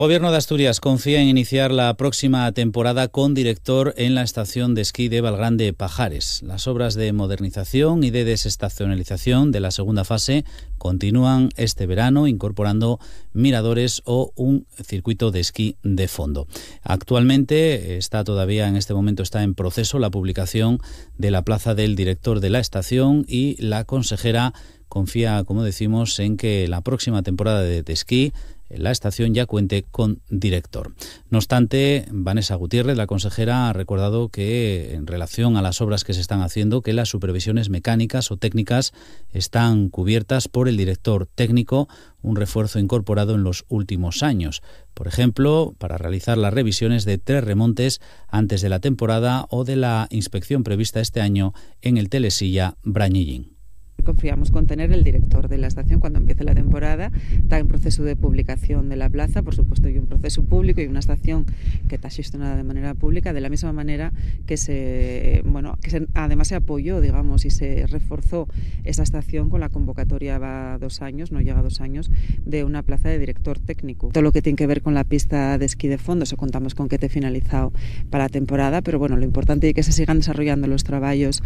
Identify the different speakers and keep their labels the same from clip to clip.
Speaker 1: El Gobierno de Asturias confía en iniciar la próxima temporada con director en la estación de esquí de Valgrande Pajares. Las obras de modernización y de desestacionalización de la segunda fase continúan este verano, incorporando miradores o un circuito de esquí de fondo. Actualmente en este momento está en proceso la publicación de la plaza del director de la estación y la consejera confía, como decimos, en que la próxima temporada de esquí la estación ya cuente con director. No obstante, Vanessa Gutiérrez, la consejera, ha recordado que en relación a las obras que se están haciendo, que las supervisiones mecánicas o técnicas están cubiertas por el director técnico, un refuerzo incorporado en los últimos años. Por ejemplo, para realizar las revisiones de 3 remontes antes de la temporada o de la inspección prevista este año en el telesilla Brañillín.
Speaker 2: Confiamos con tener el director de la estación cuando empiece la temporada. Está en proceso de publicación de la plaza, por supuesto hay un proceso público y una estación que está gestionada de manera pública, de la misma manera que además se apoyó, digamos, y se reforzó esa estación con la convocatoria va 2 años, no llega a 2 años, de una plaza de director técnico. Todo lo que tiene que ver con la pista de esquí de fondo, eso contamos con que esté finalizado para la temporada, pero bueno, lo importante es que se sigan desarrollando los trabajos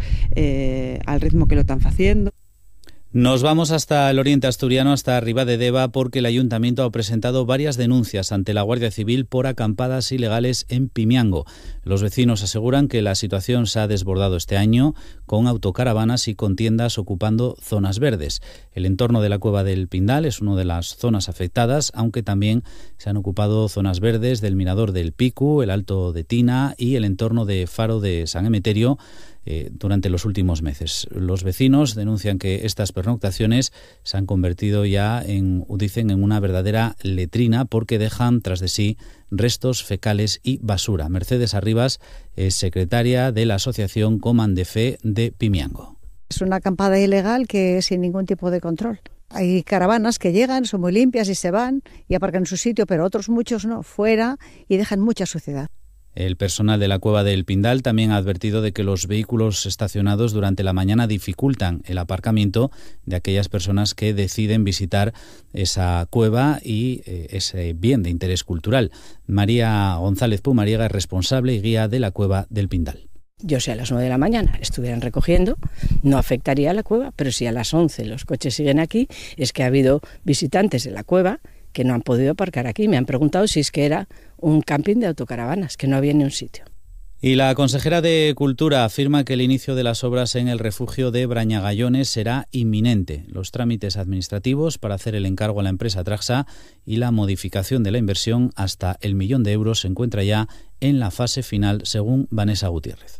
Speaker 2: al ritmo que lo están haciendo.
Speaker 1: Nos vamos hasta el oriente asturiano, hasta Ribadedeva, porque el Ayuntamiento ha presentado varias denuncias ante la Guardia Civil por acampadas ilegales en Pimiango. Los vecinos aseguran que la situación se ha desbordado este año con autocaravanas y con tiendas ocupando zonas verdes. El entorno de la Cueva del Pindal es una de las zonas afectadas, aunque también se han ocupado zonas verdes del Mirador del Picu, el Alto de Tina y el entorno de Faro de San Emeterio durante los últimos meses. Los vecinos denuncian que estas pernoctaciones se han convertido ya en una verdadera letrina porque dejan tras de sí restos fecales y basura. Mercedes Arribas es secretaria de la asociación Coman de Fe de Pimiango.
Speaker 3: Es una acampada ilegal que sin ningún tipo de control. Hay caravanas que llegan, son muy limpias y se van y aparcan en su sitio, pero otros muchos no, fuera, y dejan mucha suciedad.
Speaker 1: El personal de la Cueva del Pindal también ha advertido de que los vehículos estacionados durante la mañana dificultan el aparcamiento de aquellas personas que deciden visitar esa cueva y ese bien de interés cultural. María González Pumariega es responsable y guía de la Cueva del Pindal.
Speaker 4: Yo si a las 9 de la mañana estuvieran recogiendo, no afectaría a la cueva, pero si a las 11 los coches siguen aquí, es que ha habido visitantes de la cueva que no han podido aparcar aquí. Me han preguntado si es que era un camping de autocaravanas, que no había ni un sitio.
Speaker 1: Y la consejera de Cultura afirma que el inicio de las obras en el refugio de Brañagallones será inminente. Los trámites administrativos para hacer el encargo a la empresa Traxa y la modificación de la inversión hasta el 1 millón de euros se encuentra ya en la fase final, según Vanessa Gutiérrez.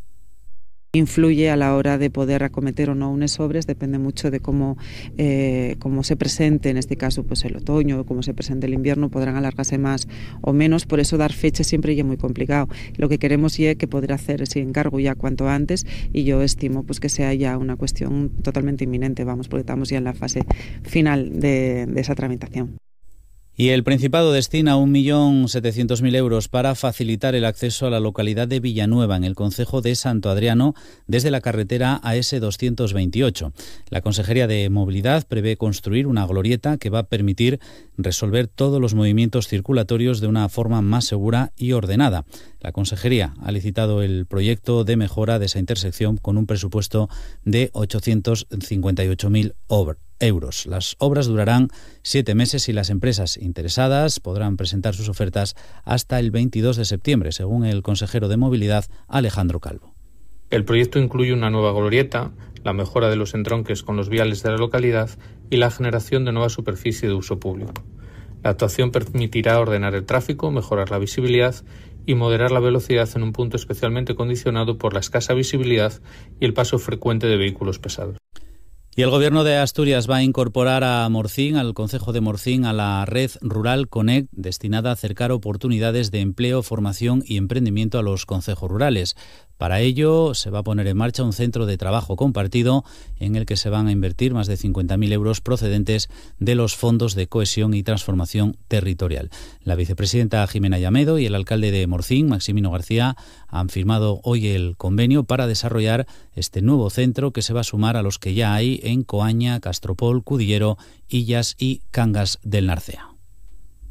Speaker 2: Influye a la hora de poder acometer o no unas obras, depende mucho de cómo se presente, en este caso pues el otoño, cómo se presente el invierno, podrán alargarse más o menos, por eso dar fecha siempre ya es muy complicado. Lo que queremos es que poder hacer ese encargo ya cuanto antes y yo estimo pues que sea ya una cuestión totalmente inminente, porque estamos ya en la fase final de esa tramitación.
Speaker 1: Y el Principado destina 1.700.000 euros para facilitar el acceso a la localidad de Villanueva, en el concejo de Santo Adriano, desde la carretera AS228. La Consejería de Movilidad prevé construir una glorieta que va a permitir resolver todos los movimientos circulatorios de una forma más segura y ordenada. La Consejería ha licitado el proyecto de mejora de esa intersección con un presupuesto de 858.000 euros. Las obras durarán 7 meses y las empresas interesadas podrán presentar sus ofertas hasta el 22 de septiembre, según el consejero de Movilidad, Alejandro Calvo.
Speaker 5: El proyecto incluye una nueva glorieta, la mejora de los entronques con los viales de la localidad y la generación de nueva superficie de uso público. La actuación permitirá ordenar el tráfico, mejorar la visibilidad y moderar la velocidad en un punto especialmente condicionado por la escasa visibilidad y el paso frecuente de vehículos pesados.
Speaker 1: Y el Gobierno de Asturias va a incorporar a Morcín, al concejo de Morcín, a la red Rural Connect, destinada a acercar oportunidades de empleo, formación y emprendimiento a los concejos rurales. Para ello se va a poner en marcha un centro de trabajo compartido en el que se van a invertir más de 50.000 euros procedentes de los fondos de cohesión y transformación territorial. La vicepresidenta Jimena Llamedo y el alcalde de Morcín, Maximino García, han firmado hoy el convenio para desarrollar este nuevo centro que se va a sumar a los que ya hay en Coaña, Castropol, Cudillero, Illas y Cangas del Narcea.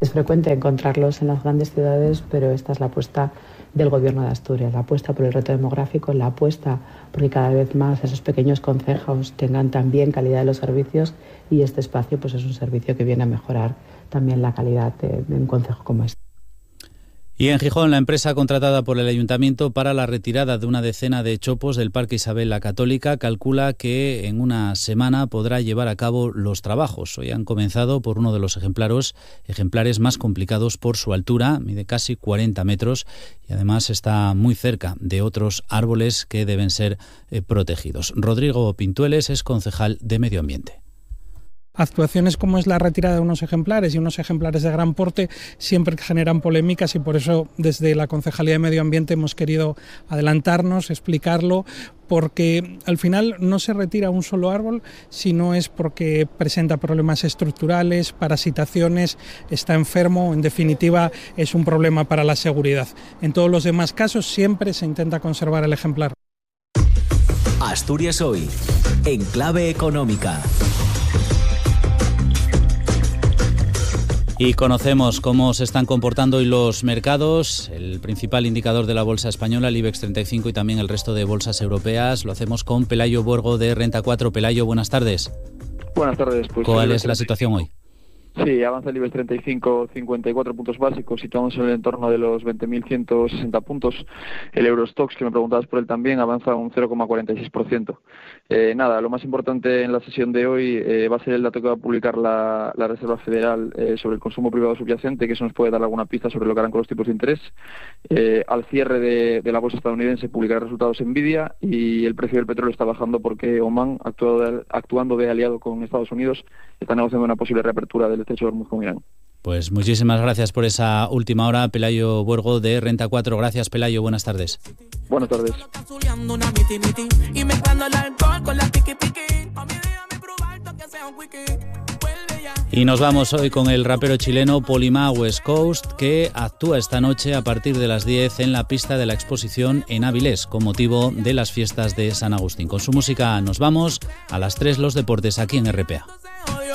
Speaker 6: Es frecuente encontrarlos en las grandes ciudades, pero esta es la apuesta del Gobierno de Asturias, la apuesta por el reto demográfico, la apuesta porque cada vez más esos pequeños concejos tengan también calidad de los servicios, y este espacio pues es un servicio que viene a mejorar también la calidad de un concejo como este.
Speaker 1: Y en Gijón, la empresa contratada por el Ayuntamiento para la retirada de una decena de chopos del Parque Isabel la Católica calcula que en una semana podrá llevar a cabo los trabajos. Hoy han comenzado por uno de los ejemplares más complicados por su altura, mide casi 40 metros y además está muy cerca de otros árboles que deben ser protegidos. Rodrigo Pintueles es concejal de Medio Ambiente.
Speaker 7: Actuaciones como es la retirada de unos ejemplares y unos ejemplares de gran porte siempre generan polémicas, y por eso desde la Concejalía de Medio Ambiente hemos querido adelantarnos, explicarlo, porque al final no se retira un solo árbol si no es porque presenta problemas estructurales, parasitaciones, está enfermo, en definitiva es un problema para la seguridad. En todos los demás casos siempre se intenta conservar el ejemplar.
Speaker 8: Asturias Hoy, en clave económica.
Speaker 1: Y conocemos cómo se están comportando hoy los mercados, el principal indicador de la bolsa española, el IBEX 35, y también el resto de bolsas europeas. Lo hacemos con Pelayo Borgo de Renta 4. Pelayo, buenas tardes.
Speaker 9: Buenas tardes. Pues
Speaker 1: ¿Cuál es la situación hoy?
Speaker 9: Sí, avanza el IBEX 35, 54 puntos básicos, situamos en el entorno de los 20.160 puntos. El Eurostoxx, que me preguntabas por él también, avanza un 0,46%. Lo más importante en la sesión de hoy va a ser el dato que va a publicar la Reserva Federal sobre el consumo privado subyacente, que eso nos puede dar alguna pista sobre lo que harán con los tipos de interés. Al cierre de la bolsa estadounidense publicará resultados Nvidia, y el precio del petróleo está bajando porque Oman, actuando de aliado con Estados Unidos, está negociando una posible reapertura del estrecho de Hormuz con Irán.
Speaker 1: Pues muchísimas gracias por esa última hora, Pelayo Borgo de Renta 4. Gracias, Pelayo, buenas tardes.
Speaker 9: Buenas tardes.
Speaker 1: Y nos vamos hoy con el rapero chileno Polima West Coast, que actúa esta noche a partir de las 10 en la pista de la exposición en Avilés, con motivo de las fiestas de San Agustín. Con su música nos vamos. A las 3 los deportes aquí en RPA.